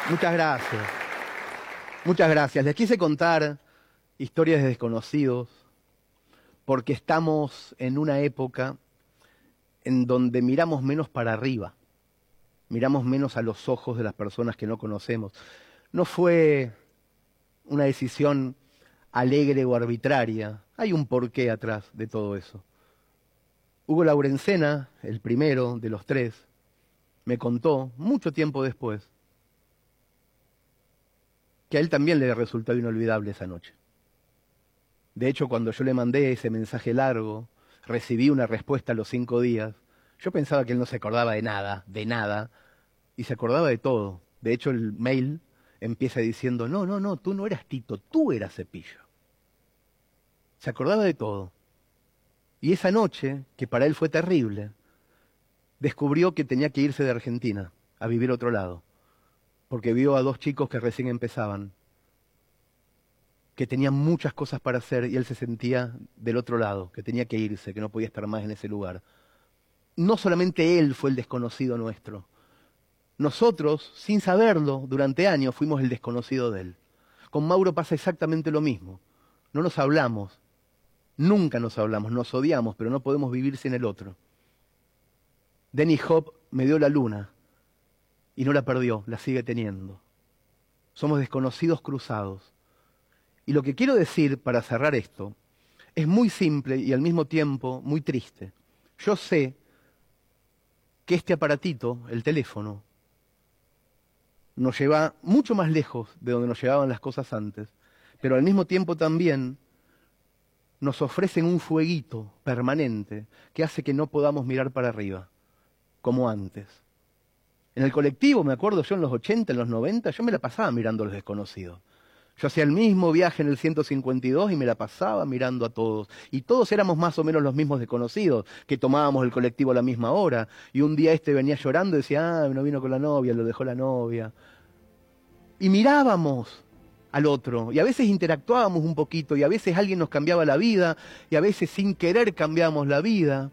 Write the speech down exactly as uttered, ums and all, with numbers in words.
Muchas gracias. Muchas gracias. Les quise contar historias de desconocidos porque estamos en una época en donde miramos menos para arriba, miramos menos a los ojos de las personas que no conocemos. No fue una decisión alegre o arbitraria, hay un porqué atrás de todo eso. Hugo Laurencena, el primero de los tres, me contó, mucho tiempo después, que a él también le resultó inolvidable esa noche. De hecho, cuando yo le mandé ese mensaje largo, recibí una respuesta a los cinco días. Yo pensaba que él no se acordaba de nada, de nada, y se acordaba de todo. De hecho, el mail empieza diciendo, no, no, no, tú no eras Tito, tú eras Cepillo. Se acordaba de todo. Y esa noche, que para él fue terrible, descubrió que tenía que irse de Argentina, a vivir a otro lado, porque vio a dos chicos que recién empezaban, que tenían muchas cosas para hacer y él se sentía del otro lado, que tenía que irse, que no podía estar más en ese lugar. No solamente él fue el desconocido nuestro, nosotros, sin saberlo, durante años fuimos el desconocido de él. Con Mauro pasa exactamente lo mismo. No nos hablamos, nunca nos hablamos, nos odiamos, pero no podemos vivir sin el otro. Dennis Hop me dio la luna y no la perdió, la sigue teniendo. Somos desconocidos cruzados. Y lo que quiero decir para cerrar esto es muy simple y al mismo tiempo muy triste. Yo sé que este aparatito, el teléfono, nos lleva mucho más lejos de donde nos llevaban las cosas antes, pero al mismo tiempo también nos ofrecen un fueguito permanente que hace que no podamos mirar para arriba, como antes. En el colectivo, me acuerdo yo en los ochenta, en los noventa, yo me la pasaba mirando a los desconocidos. Yo hacía el mismo viaje en el ciento cincuenta y dos y me la pasaba mirando a todos. Y todos éramos más o menos los mismos desconocidos, que tomábamos el colectivo a la misma hora. Y un día este venía llorando y decía, ah, no vino con la novia, lo dejó la novia. Y mirábamos al otro, y a veces interactuábamos un poquito, y a veces alguien nos cambiaba la vida, y a veces sin querer cambiábamos la vida.